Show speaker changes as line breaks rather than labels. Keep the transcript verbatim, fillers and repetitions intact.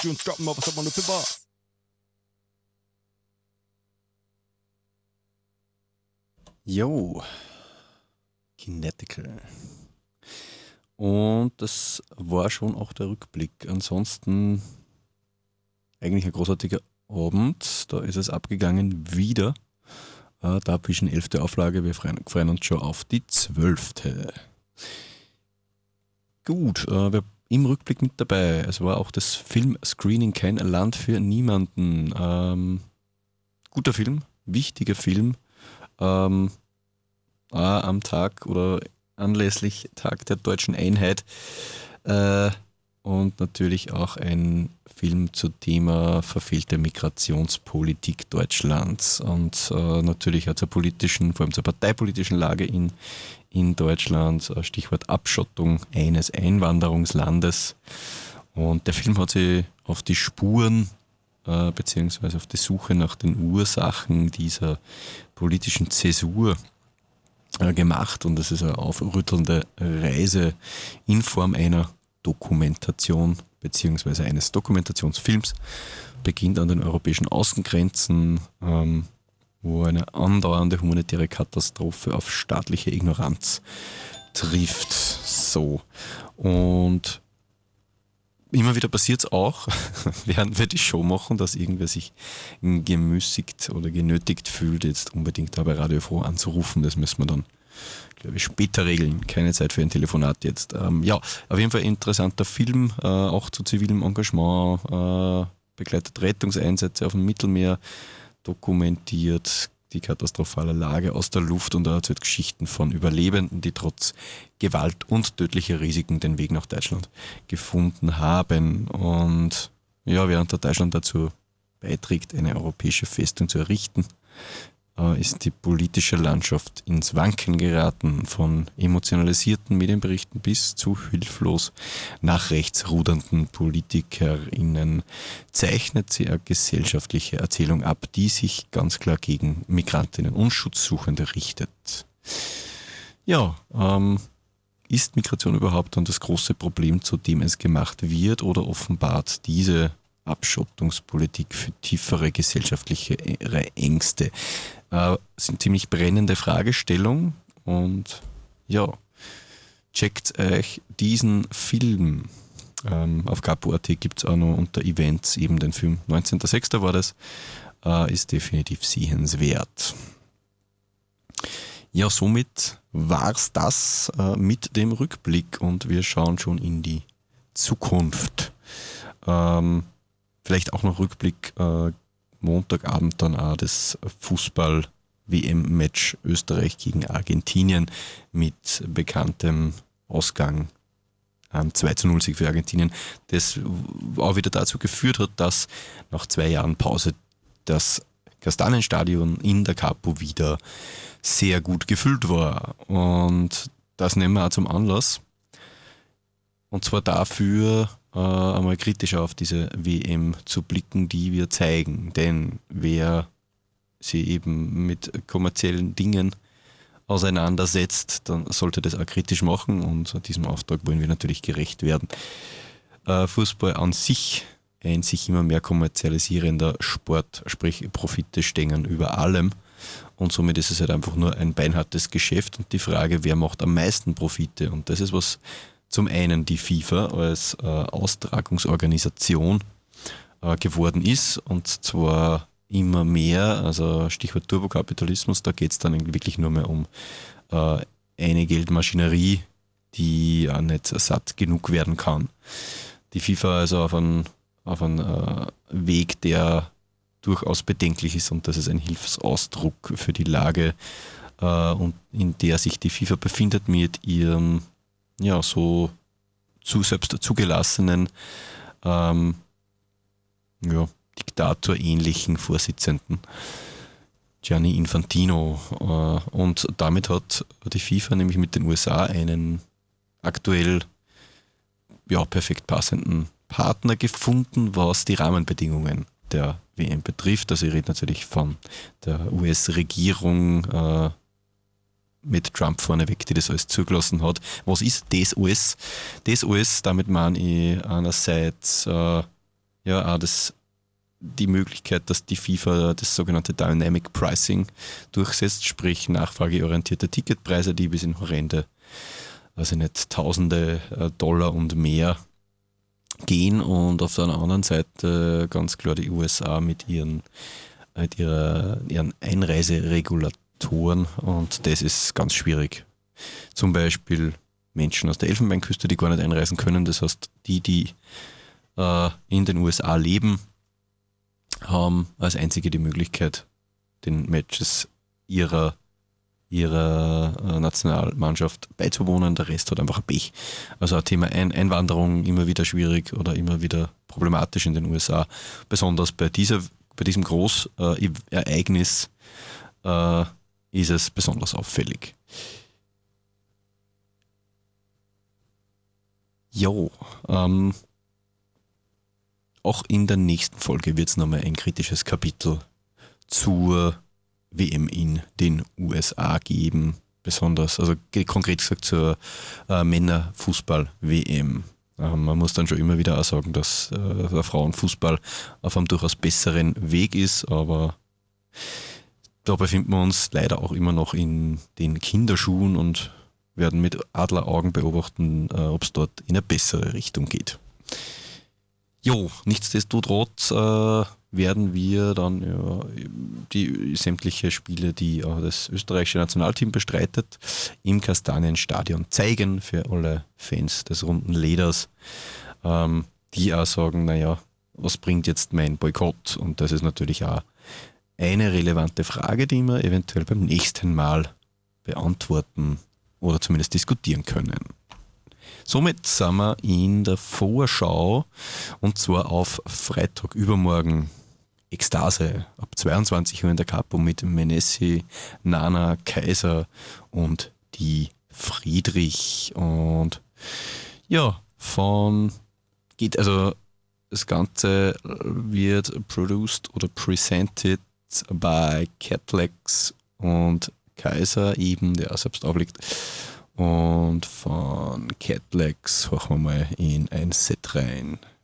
Tunes dropping over someone with the boss.
Jo, Kinetical. Und das war schon auch der Rückblick. Ansonsten eigentlich ein großartiger Abend. Da ist es abgegangen wieder. Äh, da Vision elfte Auflage. Wir freuen, freuen uns schon auf die zwölfte. Gut, äh, wir im Rückblick mit dabei. Es war auch das Filmscreening Kein Land für Niemanden. Ähm, guter Film, wichtiger Film. Ähm, äh, am Tag oder anlässlich Tag der deutschen Einheit. Äh, und natürlich auch ein Film zum Thema verfehlte Migrationspolitik Deutschlands und äh, natürlich auch zur politischen, vor allem zur parteipolitischen Lage in, in Deutschland, Stichwort Abschottung eines Einwanderungslandes. Und der Film hat sich auf die Spuren äh, beziehungsweise auf die Suche nach den Ursachen dieser politischen Zäsur äh, gemacht, und das ist eine aufrüttelnde Reise in Form einer Dokumentation beziehungsweise eines Dokumentationsfilms, beginnt an den europäischen Außengrenzen, ähm, wo eine andauernde humanitäre Katastrophe auf staatliche Ignoranz trifft. So. Und immer wieder passiert es auch, während wir die Show machen, dass irgendwer sich gemüßigt oder genötigt fühlt, jetzt unbedingt da bei Radio Froh anzurufen. Das müssen wir dann, glaube ich, später regeln. Keine Zeit für ein Telefonat jetzt. Ähm, ja, auf jeden Fall interessanter Film, äh, auch zu zivilem Engagement, äh, begleitet Rettungseinsätze auf dem Mittelmeer, dokumentiert die katastrophale Lage aus der Luft und erzählt Geschichten von Überlebenden, die trotz Gewalt und tödlicher Risiken den Weg nach Deutschland gefunden haben. Und ja, während der Deutschland dazu beiträgt, eine europäische Festung zu errichten, ist die politische Landschaft ins Wanken geraten. Von emotionalisierten Medienberichten bis zu hilflos nach rechts rudernden PolitikerInnen zeichnet sie eine gesellschaftliche Erzählung ab, die sich ganz klar gegen Migrantinnen und Schutzsuchende richtet. Ja, ähm, ist Migration überhaupt dann das große Problem, zu dem es gemacht wird, oder offenbart diese Abschottungspolitik für tiefere gesellschaftliche Ängste? Äh, sind ziemlich brennende Fragestellung, und ja, checkt euch diesen Film. Ähm, auf Capo Punkt at gibt es auch noch unter Events eben den Film. neunzehnter sechster war das, äh, ist definitiv sehenswert. Ja, somit war's das äh, mit dem Rückblick, und wir schauen schon in die Zukunft. Ähm, vielleicht auch noch Rückblick, äh, Montagabend dann auch das Fußball-W M-Match Österreich gegen Argentinien mit bekanntem Ausgang, ähm, zwei zu null Sieg für Argentinien, das auch wieder dazu geführt hat, dass nach zwei Jahren Pause das Kastanienstadion in der Capo wieder sehr gut gefüllt war. Und das nehmen wir auch zum Anlass. Und zwar dafür, äh, einmal kritischer auf diese W M zu blicken, die wir zeigen. Denn wer sich eben mit kommerziellen Dingen auseinandersetzt, dann sollte das auch kritisch machen, und diesem Auftrag wollen wir natürlich gerecht werden. Äh, Fußball an sich, ein sich immer mehr kommerzialisierender Sport, sprich Profite stehen über allem, und somit ist es halt einfach nur ein beinhartes Geschäft, und die Frage, wer macht am meisten Profite, und das ist, was zum einen die FIFA als äh, Austragungsorganisation äh, geworden ist, und zwar immer mehr, also Stichwort Turbokapitalismus, da geht es dann wirklich nur mehr um äh, eine Geldmaschinerie, die auch nicht satt genug werden kann. Die FIFA also auf einen, auf einen äh, Weg, der durchaus bedenklich ist, und das ist ein Hilfsausdruck für die Lage, äh, und in der sich die FIFA befindet mit ihrem ja so zu selbst zugelassenen ähm, ja, Diktator-ähnlichen Vorsitzenden Gianni Infantino, äh, und damit hat die FIFA nämlich mit den U S A einen aktuell ja, perfekt passenden Partner gefunden, was die Rahmenbedingungen der W M betrifft. Also ich rede natürlich von der U S-Regierung äh, mit Trump vorneweg, die das alles zugelassen hat. Was ist das alles? Das alles, damit meine ich einerseits äh, ja auch das, die Möglichkeit, dass die FIFA das sogenannte Dynamic Pricing durchsetzt, sprich nachfrageorientierte Ticketpreise, die bis in horrende, also nicht Tausende Dollar und mehr gehen, und auf der anderen Seite ganz klar die U S A mit ihren, mit ihrer, ihren Einreiseregulatoren, und das ist ganz schwierig. Zum Beispiel Menschen aus der Elfenbeinküste, die gar nicht einreisen können, das heißt die, die äh, in den U S A leben, haben als einzige die Möglichkeit, den Matches ihrer, ihrer äh, Nationalmannschaft beizuwohnen. Der Rest hat einfach ein Pech. Also ein Thema Ein- Einwanderung immer wieder schwierig oder immer wieder problematisch in den U S A. Besonders bei, dieser, bei diesem Großereignis äh, ist es besonders auffällig. Jo, ähm, auch in der nächsten Folge wird es nochmal ein kritisches Kapitel zur W M in den U S A geben. Besonders, also konkret gesagt zur äh, Männerfußball-W M. Äh, man muss dann schon immer wieder auch sagen, dass äh, der Frauenfußball auf einem durchaus besseren Weg ist, aber da befinden wir uns leider auch immer noch in den Kinderschuhen und werden mit Adleraugen beobachten, äh, ob es dort in eine bessere Richtung geht. Jo, nichtsdestotrotz äh, werden wir dann ja, die sämtliche Spiele, die auch das österreichische Nationalteam bestreitet, im Kastanienstadion zeigen für alle Fans des runden Leders, ähm, die auch sagen, naja, was bringt jetzt mein Boykott? Und das ist natürlich auch eine relevante Frage, die wir eventuell beim nächsten Mal beantworten oder zumindest diskutieren können. Somit sind wir in der Vorschau, und zwar auf Freitag übermorgen. Ekstase ab zweiundzwanzig Uhr in der Capo mit Menessi, Nana, Kaiser und die Friedrich. Und ja, von geht, also das Ganze wird produced oder presented by Catlex und Kaiser eben, der auch selbst auflegt. Und von Catlex hören wir mal in ein Set rein.